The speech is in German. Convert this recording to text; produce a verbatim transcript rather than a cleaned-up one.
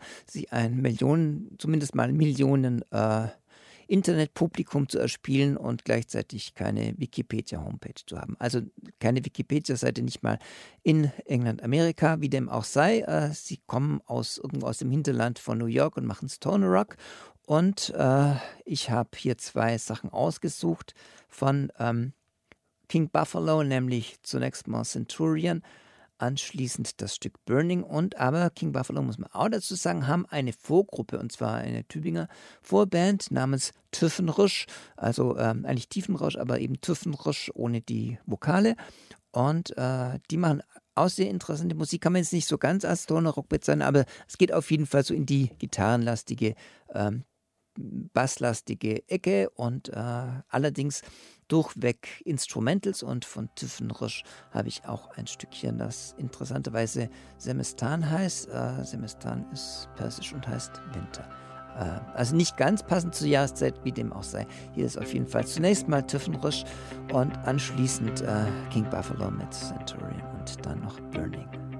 sie ein Millionen, zumindest mal Millionen äh, Internetpublikum zu erspielen und gleichzeitig keine Wikipedia-Homepage zu haben. Also keine Wikipedia-Seite, nicht mal in England, Amerika, wie dem auch sei. Äh, sie kommen aus irgendwo aus dem Hinterland von New York und machen Stoner Rock. Und äh, ich habe hier zwei Sachen ausgesucht von ähm, King Buffalo, nämlich zunächst mal Centurion, anschließend das Stück Burning. Und aber King Buffalo, muss man auch dazu sagen, haben eine Vorgruppe, und zwar eine Tübinger Vorband namens Tüffenrüsch, also ähm, eigentlich Tiefenrausch, aber eben Tüffenrüsch ohne die Vokale. Und äh, die machen auch sehr interessante Musik, kann man jetzt nicht so ganz als Stoner Rock bezeichnen, aber es geht auf jeden Fall so in die gitarrenlastige, ähm, basslastige Ecke und äh, allerdings durchweg Instrumentals, und von Tüffenrüsch habe ich auch ein Stückchen, das interessanterweise Semestan heißt. Äh, Semestan ist persisch und heißt Winter. Äh, also nicht ganz passend zur Jahreszeit, wie dem auch sei. Hier ist auf jeden Fall zunächst mal Tüffenrüsch und anschließend äh, King Buffalo mit Centurion und dann noch Burning.